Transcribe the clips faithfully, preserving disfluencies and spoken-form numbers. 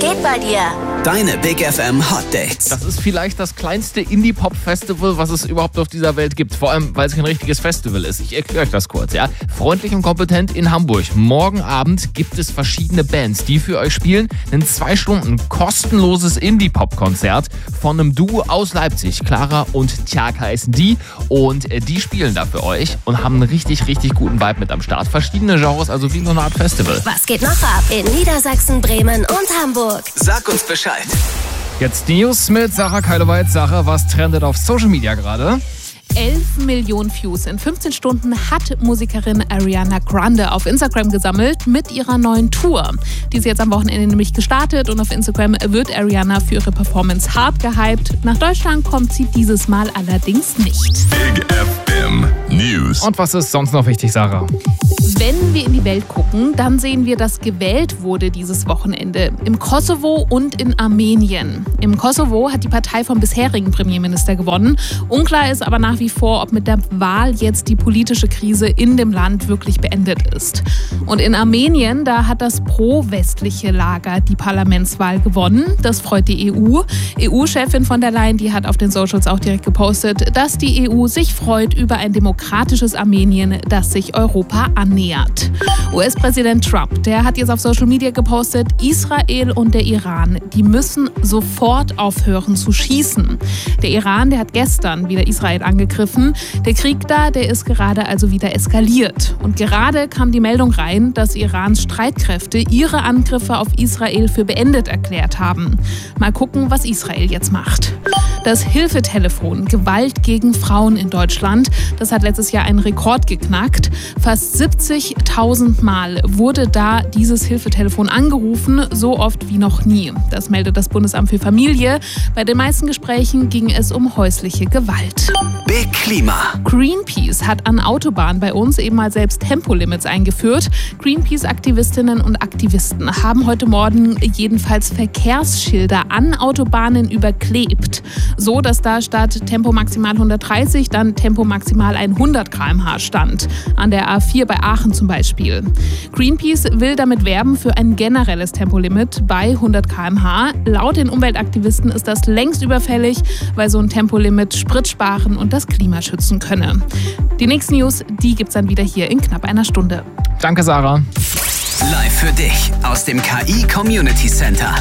geht bei dir? Deine Big F M Hot Dates. Das ist vielleicht das kleinste Indie-Pop-Festival, was es überhaupt auf dieser Welt gibt. Vor allem, weil es kein richtiges Festival ist. Ich erkläre euch das kurz, ja. Freundlich und kompetent in Hamburg. Morgen Abend gibt es verschiedene Bands, die für euch spielen. Ein zwei Stunden kostenloses Indie-Pop-Konzert von einem Duo aus Leipzig. Clara und Tjag heißen die. Und die spielen da für euch und haben einen richtig, richtig guten Vibe mit am Start. Verschiedene Genres, also wie so eine Art Festival. Was geht noch ab in Niedersachsen, Bremen und Hamburg? Sag uns Bescheid. Jetzt News mit Sarah Keileweit. Sarah, was trendet auf Social Media gerade? elf Millionen Views in fünfzehn Stunden hat Musikerin Ariana Grande auf Instagram gesammelt mit ihrer neuen Tour. Die ist jetzt am Wochenende nämlich gestartet und auf Instagram wird Ariana für ihre Performance hart gehypt. Nach Deutschland kommt sie dieses Mal allerdings nicht. Big F M News. Und was ist sonst noch wichtig, Sarah? Wenn wir in die Welt gucken, dann sehen wir, dass gewählt wurde dieses Wochenende im Kosovo und in Armenien. Im Kosovo hat die Partei vom bisherigen Premierminister gewonnen. Unklar ist aber nach wie vor, ob mit der Wahl jetzt die politische Krise in dem Land wirklich beendet ist. Und in Armenien, da hat das pro-westliche Lager die Parlamentswahl gewonnen. Das freut die E U. E U-Chefin von der Leyen, die hat auf den Socials auch direkt gepostet, dass die E U sich freut über ein demokratisches Armenien, das sich Europa annähert. U S-Präsident Trump, der hat jetzt auf Social Media gepostet, Israel und der Iran, die müssen sofort aufhören zu schießen. Der Iran, der hat gestern wieder Israel angegriffen. Der Krieg da, der ist gerade also wieder eskaliert. Und gerade kam die Meldung rein, dass Irans Streitkräfte ihre Angriffe auf Israel für beendet erklärt haben. Mal gucken, was Israel jetzt macht. Das Hilfetelefon Gewalt gegen Frauen in Deutschland, das hat letztes Jahr einen Rekord geknackt. Fast siebzigtausend Mal wurde da dieses Hilfetelefon angerufen, so oft wie noch nie. Das meldet das Bundesamt für Familie. Bei den meisten Gesprächen ging es um häusliche Gewalt. Big Klima. Greenpeace hat an Autobahnen bei uns eben mal selbst Tempolimits eingeführt. Greenpeace-Aktivistinnen und Aktivisten haben heute Morgen jedenfalls Verkehrsschilder an Autobahnen überklebt. So, dass da statt Tempo maximal hundertdreißig dann Tempo maximal hundert Kilometer pro Stunde stand. An der A vier bei Aachen zum Beispiel. Greenpeace will damit werben für ein generelles Tempolimit bei hundert Kilometer pro Stunde. Laut den Umweltaktivisten ist das längst überfällig, weil so ein Tempolimit Sprit sparen und das Klima schützen könne. Die nächsten News, die gibt's dann wieder hier in knapp einer Stunde. Danke, Sarah. Live für dich aus dem K I Community Center.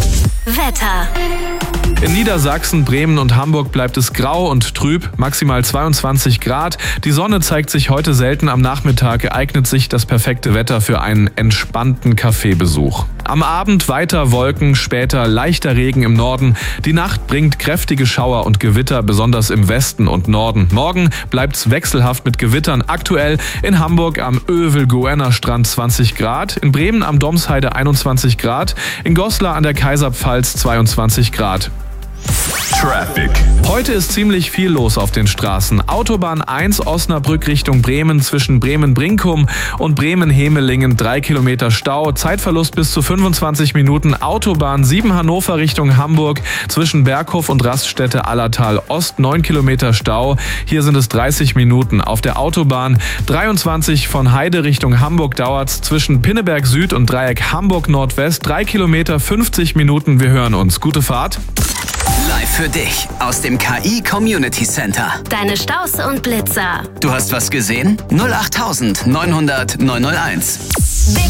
Wetter. In Niedersachsen, Bremen und Hamburg bleibt es grau und trüb, maximal zweiundzwanzig Grad. Die Sonne zeigt sich heute selten am Nachmittag, eignet sich das perfekte Wetter für einen entspannten Kaffeebesuch. Am Abend weiter Wolken, später leichter Regen im Norden. Die Nacht bringt kräftige Schauer und Gewitter, besonders im Westen und Norden. Morgen bleibt's wechselhaft mit Gewittern. Aktuell in Hamburg am Övel-Goerner-Strand zwanzig Grad, in Bremen am Domsheide einundzwanzig Grad, in Goslar an der Kaiserpfalz zweiundzwanzig Grad. Traffic. Heute ist ziemlich viel los auf den Straßen. Autobahn eins Osnabrück Richtung Bremen zwischen Bremen-Brinkum und Bremen-Hemelingen drei Kilometer Stau. Zeitverlust bis zu fünfundzwanzig Minuten. Autobahn sieben Hannover Richtung Hamburg zwischen Berghof und Raststätte Allertal Ost neun Kilometer Stau. Hier sind es dreißig Minuten. Auf der Autobahn dreiundzwanzig von Heide Richtung Hamburg dauert's zwischen Pinneberg Süd und Dreieck Hamburg Nordwest drei Kilometer fünfzig Minuten. Wir hören uns. Gute Fahrt. Live für dich aus dem K I Community Center. Deine Staus und Blitzer. Du hast was gesehen? null acht neunhundert neunhunderteins.